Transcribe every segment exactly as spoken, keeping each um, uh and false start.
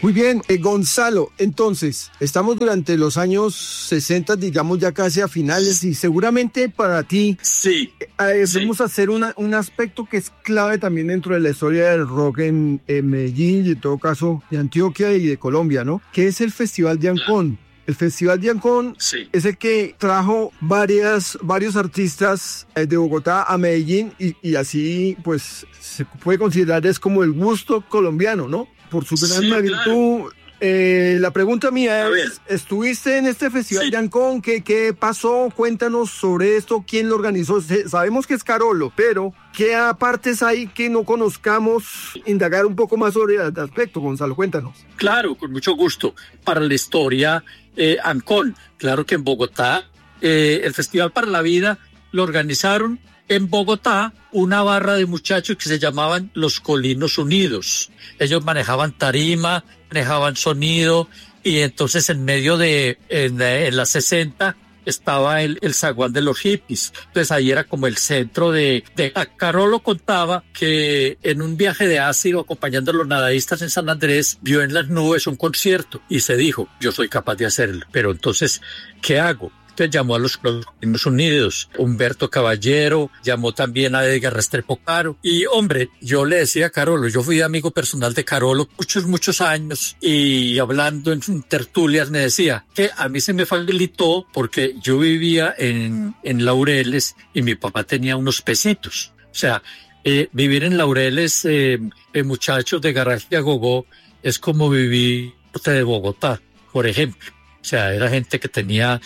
Muy bien, eh, Gonzalo, entonces, estamos durante los años sesenta, digamos ya casi a finales, y seguramente para ti sí, eh, sí. vamos a hacer una, un aspecto que es clave también dentro de la historia del rock en, en Medellín y en todo caso de Antioquia y de Colombia, ¿no? Que es el Festival de Ancón. El Festival de Ancón sí. es el que trajo varias, varios artistas de Bogotá a Medellín y, y así pues se puede considerar es como el gusto colombiano, ¿no? Por su gran sí, magnitud. Claro. Eh, la pregunta mía es, ¿estuviste en este Festival sí. de Ancón? ¿Qué, ¿Qué pasó? Cuéntanos sobre esto, ¿quién lo organizó? Sabemos que es Carolo, pero ¿qué apartes hay que no conozcamos? Indagar un poco más sobre el aspecto, Gonzalo, cuéntanos. Claro, con mucho gusto. Para la historia, eh, Ancón, claro que en Bogotá, eh, el Festival para la Vida lo organizaron en Bogotá una barra de muchachos que se llamaban los Colinos Unidos. Ellos manejaban tarima, manejaban sonido y entonces en medio de, en, en las sesenta estaba el, el zaguán de los hippies. Entonces ahí era como el centro de, de... Carolo contaba que en un viaje de ácido acompañando a los nadadistas en San Andrés vio en las nubes un concierto y se dijo, yo soy capaz de hacerlo, pero entonces, ¿qué hago? Entonces llamó a los Colinos Unidos, Humberto Caballero, llamó también a Edgar Restrepo Caro. Y hombre, yo le decía a Carolo, yo fui amigo personal de Carolo muchos, muchos años y hablando en tertulias me decía que a mí se me facilitó porque yo vivía en, en Laureles y mi papá tenía unos pesitos. O sea, eh, vivir en Laureles, eh, eh, muchachos de garaje a gogó, es como vivir de Bogotá, por ejemplo. O sea, era gente que tenía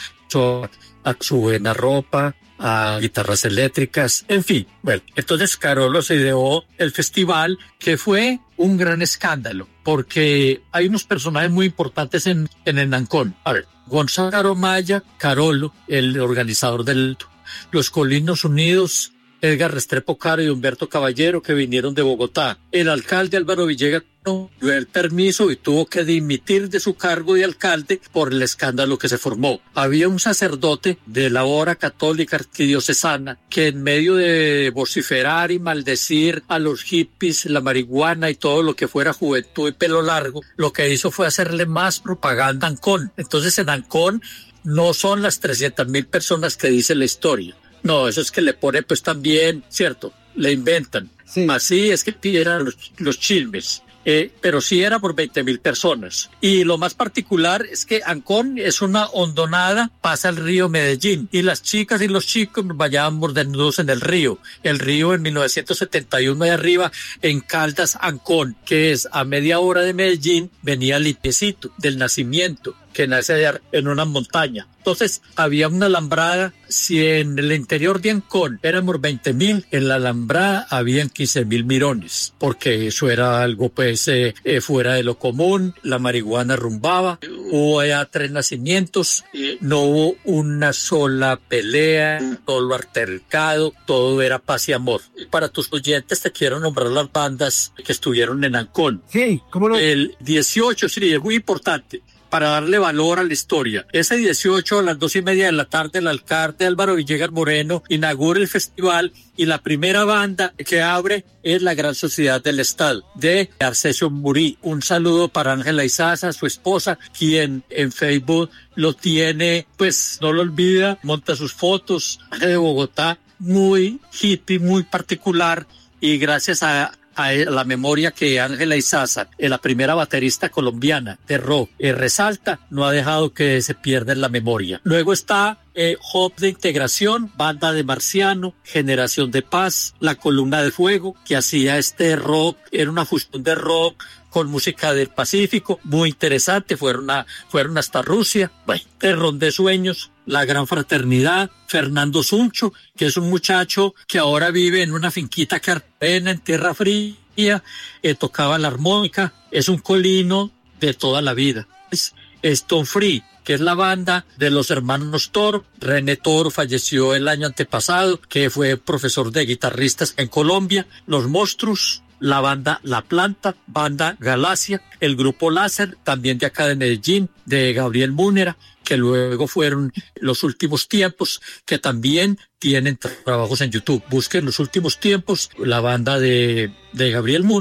a su buena ropa, a guitarras eléctricas, en fin. Bueno, entonces Carolo se ideó el festival, que fue un gran escándalo, porque hay unos personajes muy importantes en, en el Ancón. A ver, Gonzalo Maya, Carolo, el organizador del los Colinos Unidos, Edgar Restrepo Caro y Humberto Caballero, que vinieron de Bogotá. El alcalde Álvaro Villegas no dio el permiso y tuvo que dimitir de su cargo de alcalde por el escándalo que se formó. Había un sacerdote de la hora católica arquidiocesana que en medio de vociferar y maldecir a los hippies, la marihuana y todo lo que fuera juventud y pelo largo, lo que hizo fue hacerle más propaganda a Ancón. Entonces en Ancón no son las trescientas mil personas que dice la historia. No, eso es que le pone pues también, ¿cierto? Le inventan. Sí. Así es que eran los, los chismes. Eh, pero sí era por veinte mil personas. Y lo más particular es que Ancón es una hondonada, pasa el río Medellín, y las chicas y los chicos bañábamos desnudos en el río. El río en mil novecientos setenta y uno de arriba, en Caldas, Ancón, que es a media hora de Medellín, venía limpiecito del nacimiento, que nace allá en una montaña. Entonces había una alambrada, si en el interior de Ancón éramos veinte mil, en la alambrada habían quince mil mirones, porque eso era algo pues eh, eh, fuera de lo común, la marihuana rumbaba, hubo allá tres nacimientos, no hubo una sola pelea, todo lo altercado, todo era paz y amor. Para tus oyentes te quiero nombrar las bandas que estuvieron en Ancón. Sí, ¿cómo no? El dieciocho, sí, es muy importante para darle valor a la historia. Ese dieciocho a las dos y media de la tarde, el alcalde Álvaro Villegas Moreno inaugura el festival y la primera banda que abre es la Gran Sociedad del Estado de Arcesio Murí. Un saludo para Ángela Izaza, su esposa, quien en Facebook lo tiene, pues no lo olvida, monta sus fotos de Bogotá, muy hippie, muy particular, y gracias a a la memoria que Ángela Izaza, la primera baterista colombiana de rock, eh, resalta, no ha dejado que se pierda en la memoria. Luego está eh, Hop de Integración, Banda de Marciano, Generación de Paz, La Columna de Fuego, que hacía este rock, era una fusión de rock con música del Pacífico, muy interesante, fueron, a, fueron hasta Rusia. Bueno, Terrón de Sueños, La Gran Fraternidad, Fernando Suncho, que es un muchacho que ahora vive en una finquita carpena en Tierra Fría, eh, tocaba la armónica, es un colino de toda la vida. Es Stone Free, que es la banda de los hermanos Toro. René Toro falleció el año antepasado, que fue profesor de guitarristas en Colombia. Los Monstruos, la banda La Planta, banda Galacia, el grupo Láser, también de acá de Medellín, de Gabriel Múnera, que luego fueron Los Últimos Tiempos, que también tienen trabajos en YouTube. Busquen Los Últimos Tiempos, la banda de, de Gabriel Múnera,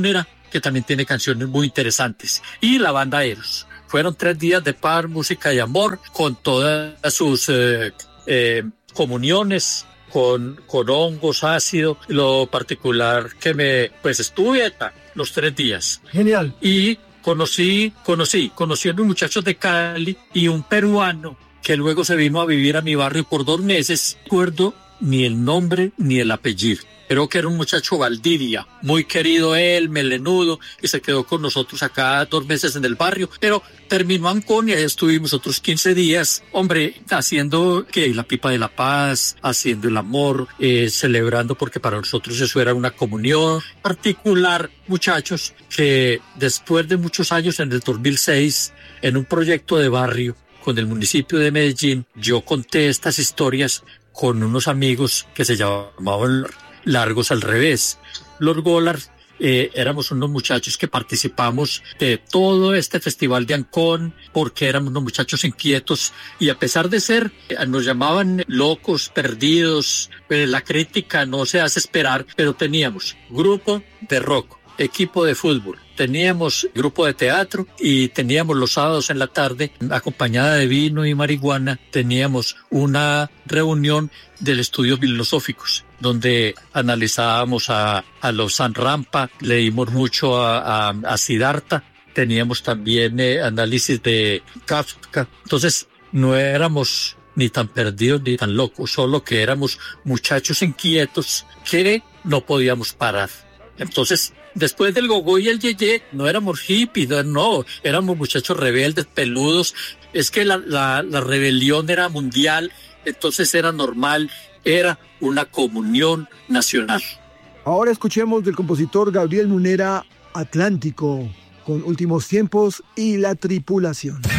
que también tiene canciones muy interesantes, y la banda Eros. Fueron tres días de par, música y amor, con todas sus eh, eh, comuniones, con, con hongos, ácido, lo particular que me, pues estuve los tres días. Genial. Y conocí, conocí, conocí a unos muchachos de Cali y un peruano que luego se vino a vivir a mi barrio por dos meses. No recuerdo ni el nombre ni el apellido. Creo que era un muchacho Valdivia, muy querido él, melenudo, y se quedó con nosotros acá dos meses en el barrio, pero terminó Ancón y ahí estuvimos otros quince días, hombre, haciendo que la pipa de la paz, haciendo el amor, eh, celebrando, porque para nosotros eso era una comunión particular, muchachos, que después de muchos años, en el dos mil seis, en un proyecto de barrio con el municipio de Medellín, yo conté estas historias con unos amigos que se llamaban Largos al Revés. Los Golar eh, éramos unos muchachos que participamos de todo este festival de Ancón porque éramos unos muchachos inquietos y a pesar de ser, eh, nos llamaban locos, perdidos, eh, la crítica no se hace esperar, pero teníamos grupo de rock, equipo de fútbol, teníamos grupo de teatro y teníamos los sábados en la tarde, acompañada de vino y marihuana, teníamos una reunión del estudios filosóficos, donde analizábamos a, a los San Rampa, leímos mucho a, a, a Siddhartha, teníamos también eh, análisis de Kafka. Entonces no éramos ni tan perdidos ni tan locos, solo que éramos muchachos inquietos que no podíamos parar. Entonces, después del gogó y el yeye, no éramos hippies, no, éramos muchachos rebeldes, peludos. Es que la, la, la rebelión era mundial, entonces era normal, era una comunión nacional. Ahora escuchemos del compositor Gabriel Munera, Atlántico, con Últimos Tiempos y La Tripulación.